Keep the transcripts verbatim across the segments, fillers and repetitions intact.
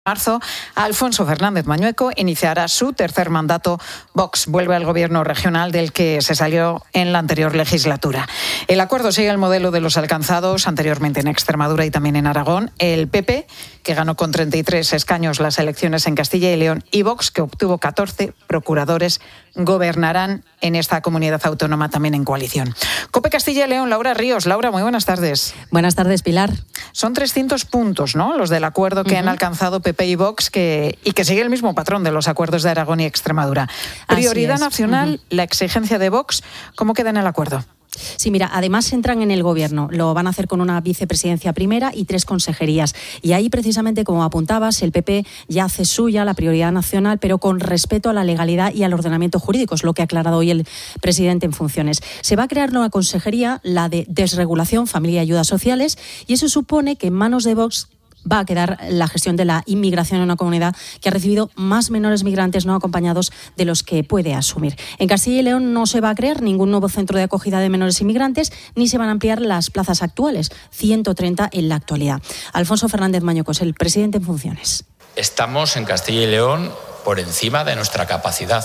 marzo, Alfonso Fernández Mañueco iniciará su tercer mandato. Vox vuelve al gobierno regional del que se salió en la anterior legislatura. El acuerdo sigue el modelo de los alcanzados anteriormente en Extremadura y también en Aragón. El P P, que ganó con treinta y tres escaños las elecciones en Castilla y León, y Vox, que obtuvo catorce procuradores, gobernarán en esta comunidad autónoma también en coalición. COPE Castilla y León, Laura Ríos. Laura, muy buenas tardes. Buenas tardes, Pilar. Son trescientos puntos, ¿no?, los del acuerdo que uh-huh. han alcanzado P P y Vox, que, y que sigue el mismo patrón de los acuerdos de Aragón y Extremadura. Prioridad nacional, uh-huh. la exigencia de Vox. ¿Cómo queda en el acuerdo? Sí, mira, además entran en el gobierno. Lo van a hacer con una vicepresidencia primera y tres consejerías. Y ahí, precisamente, como apuntabas, el P P ya hace suya la prioridad nacional, pero con respeto a la legalidad y al ordenamiento jurídico, es lo que ha aclarado hoy el presidente en funciones. Se va a crear una consejería, la de Desregulación, Familia y Ayudas Sociales, y eso supone que en manos de Vox va a quedar la gestión de la inmigración en una comunidad que ha recibido más menores migrantes no acompañados de los que puede asumir. En Castilla y León no se va a crear ningún nuevo centro de acogida de menores inmigrantes, ni se van a ampliar las plazas actuales, ciento treinta en la actualidad. Alfonso Fernández Mañueco es el presidente en funciones. Estamos en Castilla y León por encima de nuestra capacidad.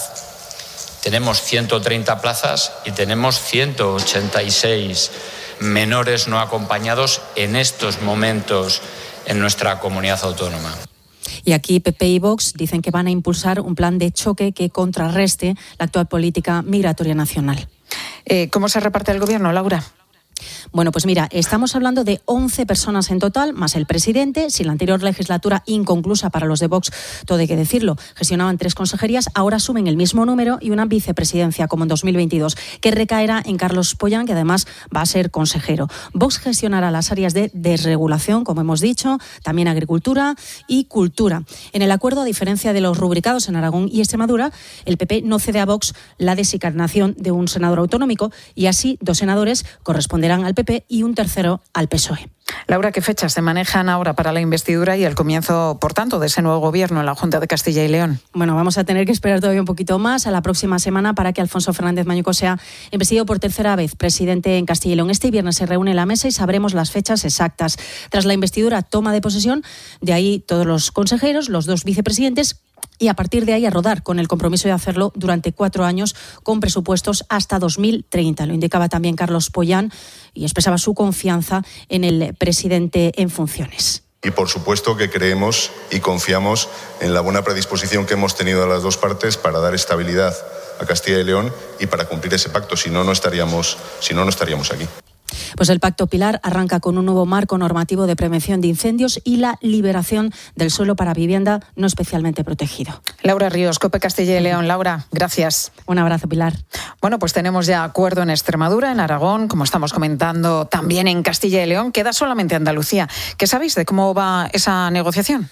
Tenemos ciento treinta plazas y tenemos ciento ochenta y seis menores no acompañados en estos momentos en nuestra comunidad autónoma. Y aquí P P y Vox dicen que van a impulsar un plan de choque que contrarreste la actual política migratoria nacional. Eh, ¿Cómo se reparte el gobierno, Laura? Bueno, pues mira, estamos hablando de once personas en total, más el presidente. Si la anterior legislatura, inconclusa para los de Vox, todo hay que decirlo, gestionaban tres consejerías, ahora asumen el mismo número y una vicepresidencia, como en dos mil veintidós, que recaerá en Carlos Pollán, que además va a ser consejero. Vox gestionará las áreas de desregulación, como hemos dicho, también agricultura y cultura. En el acuerdo, a diferencia de los rubricados en Aragón y Extremadura, el P P no cede a Vox la designación de un senador autonómico y así dos senadores corresponderán al P P y un tercero al P S O E. Laura, ¿qué fechas se manejan ahora para la investidura y el comienzo, por tanto, de ese nuevo gobierno en la Junta de Castilla y León? Bueno, vamos a tener que esperar todavía un poquito más a la próxima semana para que Alfonso Fernández Mañueco sea investido por tercera vez presidente en Castilla y León. Este viernes se reúne la mesa y sabremos las fechas exactas. Tras la investidura, toma de posesión, de ahí todos los consejeros, los dos vicepresidentes, y a partir de ahí a rodar, con el compromiso de hacerlo durante cuatro años con presupuestos hasta dos mil treinta. Lo indicaba también Carlos Pollán y expresaba su confianza en el presidente en funciones. Y por supuesto que creemos y confiamos en la buena predisposición que hemos tenido a las dos partes para dar estabilidad a Castilla y León y para cumplir ese pacto. Si no, no estaríamos, si no, no estaríamos aquí. Pues el Pacto Pilar arranca con un nuevo marco normativo de prevención de incendios y la liberación del suelo para vivienda no especialmente protegido. Laura Ríos, COPE Castilla y León. Laura, gracias. Un abrazo, Pilar. Bueno, pues tenemos ya acuerdo en Extremadura, en Aragón, como estamos comentando, también en Castilla y León. Queda solamente Andalucía. ¿Qué sabéis de cómo va esa negociación?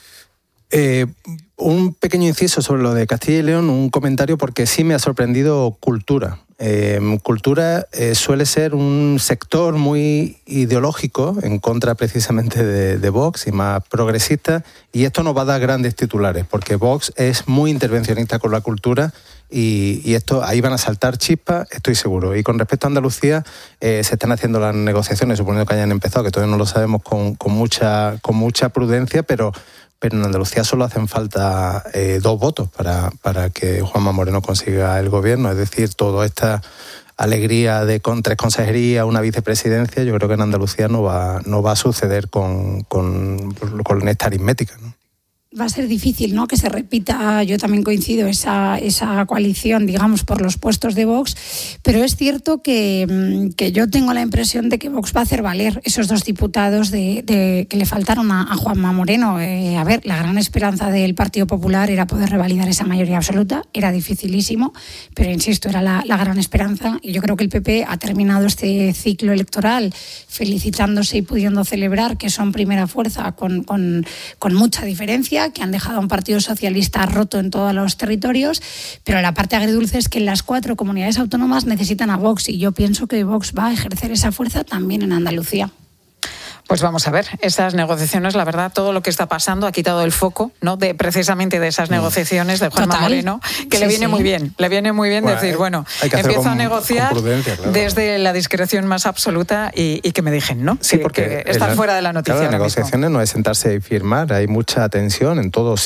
Eh, un pequeño inciso sobre lo de Castilla y León, un comentario porque sí me ha sorprendido Cultura. Eh, cultura eh, suele ser un sector muy ideológico, en contra precisamente de, de Vox y más progresista, y esto nos va a dar grandes titulares, porque Vox es muy intervencionista con la cultura y, y esto ahí van a saltar chispas, estoy seguro. Y con respecto a Andalucía, eh, se están haciendo las negociaciones, suponiendo que hayan empezado, que todavía no lo sabemos, con, con, mucha, con mucha prudencia, pero... pero en Andalucía solo hacen falta eh, dos votos para, para que Juanma Moreno consiga el gobierno. Es decir, toda esta alegría de con tres consejerías, una vicepresidencia, yo creo que en Andalucía no va, no va a suceder con, con, con esta aritmética, ¿no? Va a ser difícil, ¿no?, que se repita, yo también coincido, esa, esa coalición, digamos, por los puestos de Vox, pero es cierto que, que yo tengo la impresión de que Vox va a hacer valer esos dos diputados de, de, que le faltaron a, a Juanma Moreno. Eh, a ver, la gran esperanza del Partido Popular era poder revalidar esa mayoría absoluta, era dificilísimo, pero insisto, era la, la gran esperanza, y yo creo que el P P ha terminado este ciclo electoral felicitándose y pudiendo celebrar que son primera fuerza con, con, con mucha diferencia, que han dejado a un partido socialista roto en todos los territorios, pero la parte agridulce es que las cuatro comunidades autónomas necesitan a Vox, y yo pienso que Vox va a ejercer esa fuerza también en Andalucía. Pues vamos a ver, esas negociaciones, la verdad, todo lo que está pasando ha quitado el foco, ¿no? De precisamente de esas negociaciones de Juanma Total. Moreno, que sí, le viene sí. muy bien, le viene muy bien bueno, decir, bueno, empiezo con, a negociar claro. desde la discreción más absoluta y, y que me dejen, ¿no? Sí, que, porque que estar el, fuera de la noticia. Claro, las negociaciones mismo. No es sentarse y firmar, hay mucha tensión en todos